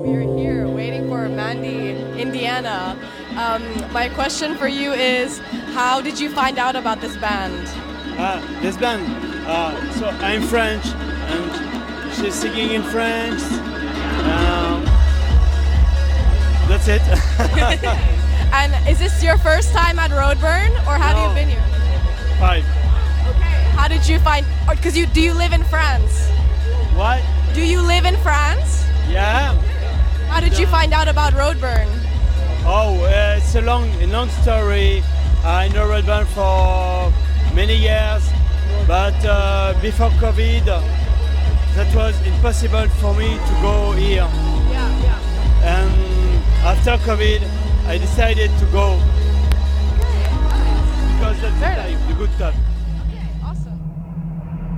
We are here waiting for Mandy, Indiana. My question for you is, how did you find out about this band? This band. So I'm French, and she's singing in French. That's it. And is this your first time at Roadburn, or have No. you been here? 5. Okay. How did you find? Do you live in France? What? Do you live in France? Yeah. How did you find out about Roadburn? Oh, it's a long story. I know Redburn for many years, but before COVID, that was impossible for me to go here. Yeah. And after COVID, I decided to go because that's Fair enough. the good time.